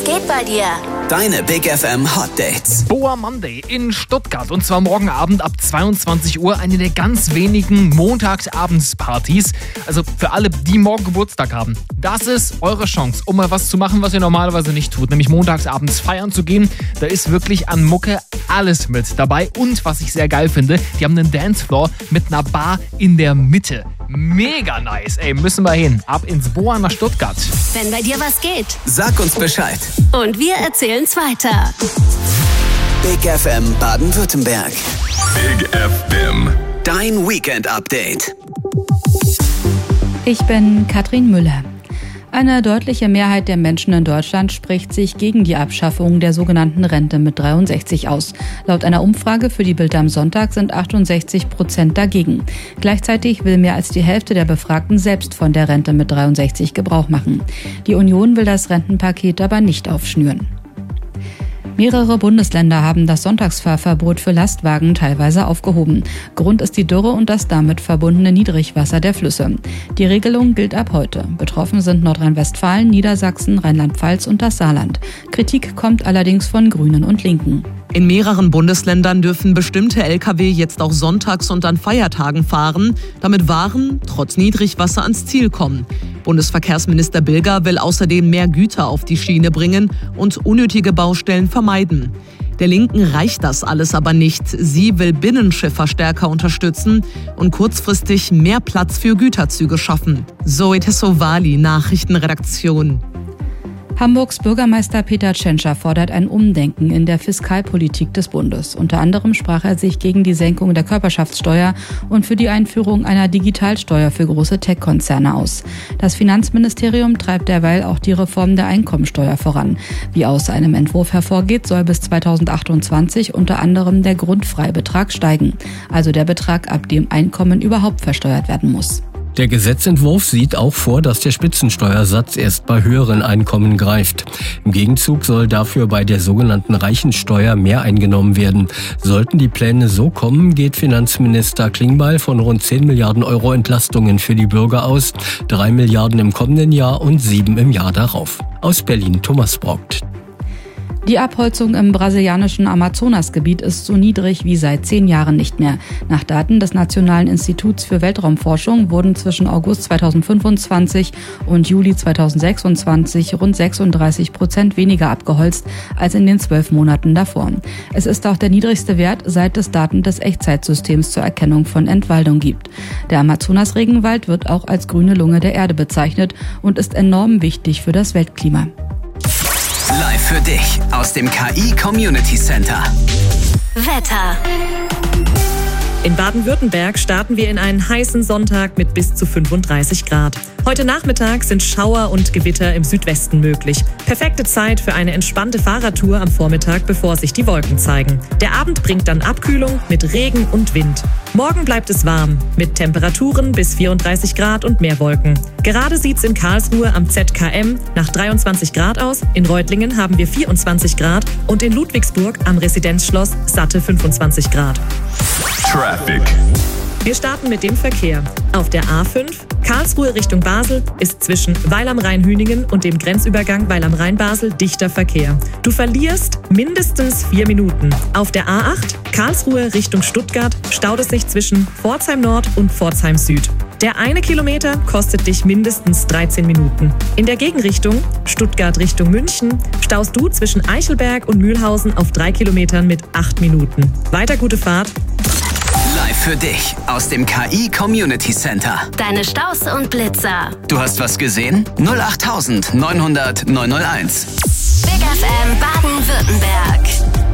Was geht bei dir? Deine Big FM Hot Dates. Boa Monday in Stuttgart und zwar morgen Abend ab 22 Uhr, eine der ganz wenigen Montagsabendspartys. Also für alle, die morgen Geburtstag haben. Das ist eure Chance, um mal was zu machen, was ihr normalerweise nicht tut, nämlich montagsabends feiern zu gehen. Da ist wirklich an Mucke alles mit dabei und was ich sehr geil finde, die haben einen Dancefloor mit einer Bar in der Mitte. Mega nice, ey, müssen wir hin. Ab ins Boa nach Stuttgart. Wenn bei dir was geht. Sag uns Bescheid. Und wir erzählen's weiter. Big FM Baden-Württemberg. Big FM. Dein Weekend-Update. Ich bin Katrin Müller. Eine deutliche Mehrheit der Menschen in Deutschland spricht sich gegen die Abschaffung der sogenannten Rente mit 63 aus. Laut einer Umfrage für die Bild am Sonntag sind 68% dagegen. Gleichzeitig will mehr als die Hälfte der Befragten selbst von der Rente mit 63 Gebrauch machen. Die Union will das Rentenpaket aber nicht aufschnüren. Mehrere Bundesländer haben das Sonntagsfahrverbot für Lastwagen teilweise aufgehoben. Grund ist die Dürre und das damit verbundene Niedrigwasser der Flüsse. Die Regelung gilt ab heute. Betroffen sind Nordrhein-Westfalen, Niedersachsen, Rheinland-Pfalz und das Saarland. Kritik kommt allerdings von Grünen und Linken. In mehreren Bundesländern dürfen bestimmte Lkw jetzt auch sonntags und an Feiertagen fahren, damit Waren trotz Niedrigwasser ans Ziel kommen. Bundesverkehrsminister Bilger will außerdem mehr Güter auf die Schiene bringen und unnötige Baustellen vermeiden. Der Linken reicht das alles aber nicht. Sie will Binnenschiffer stärker unterstützen und kurzfristig mehr Platz für Güterzüge schaffen. Zoe Tessovali, Nachrichtenredaktion. Hamburgs Bürgermeister Peter Tschentscher fordert ein Umdenken in der Fiskalpolitik des Bundes. Unter anderem sprach er sich gegen die Senkung der Körperschaftssteuer und für die Einführung einer Digitalsteuer für große Tech-Konzerne aus. Das Finanzministerium treibt derweil auch die Reform der Einkommensteuer voran. Wie aus einem Entwurf hervorgeht, soll bis 2028 unter anderem der Grundfreibetrag steigen, also der Betrag, ab dem Einkommen überhaupt versteuert werden muss. Der Gesetzentwurf sieht auch vor, dass der Spitzensteuersatz erst bei höheren Einkommen greift. Im Gegenzug soll dafür bei der sogenannten Reichensteuer mehr eingenommen werden. Sollten die Pläne so kommen, geht Finanzminister Klingbeil von rund 10 Milliarden Euro Entlastungen für die Bürger aus, 3 Milliarden im kommenden Jahr und 7 im Jahr darauf. Aus Berlin Thomas Brockt. Die Abholzung im brasilianischen Amazonasgebiet ist so niedrig wie seit 10 Jahren nicht mehr. Nach Daten des Nationalen Instituts für Weltraumforschung wurden zwischen August 2025 und Juli 2026 rund 36% weniger abgeholzt als in den 12 Monaten davor. Es ist auch der niedrigste Wert, seit es Daten des Echtzeitsystems zur Erkennung von Entwaldung gibt. Der Amazonas-Regenwald wird auch als grüne Lunge der Erde bezeichnet und ist enorm wichtig für das Weltklima. Live für dich aus dem KI Community Center. Wetter. In Baden-Württemberg starten wir in einen heißen Sonntag mit bis zu 35 Grad. Heute Nachmittag sind Schauer und Gewitter im Südwesten möglich. Perfekte Zeit für eine entspannte Fahrradtour am Vormittag, bevor sich die Wolken zeigen. Der Abend bringt dann Abkühlung mit Regen und Wind. Morgen bleibt es warm, mit Temperaturen bis 34 Grad und mehr Wolken. Gerade sieht's in Karlsruhe am ZKM nach 23 Grad aus, in Reutlingen haben wir 24 Grad und in Ludwigsburg am Residenzschloss satte 25 Grad. Traffic. Wir starten mit dem Verkehr. Auf der A5 Karlsruhe Richtung Basel ist zwischen Weil am Rhein-Hüningen und dem Grenzübergang Weil am Rhein-Basel dichter Verkehr. Du verlierst mindestens 4 Minuten. Auf der A8 Karlsruhe Richtung Stuttgart staut es sich zwischen Pforzheim Nord und Pforzheim Süd. Der 1 Kilometer kostet dich mindestens 13 Minuten. In der Gegenrichtung, Stuttgart Richtung München, staust du zwischen Eichelberg und Mühlhausen auf 3 Kilometern mit 8 Minuten. Weiter gute Fahrt. Live für dich aus dem KI Community Center. Deine Staus und Blitzer. Du hast was gesehen? 08900 901. Big FM Baden-Württemberg.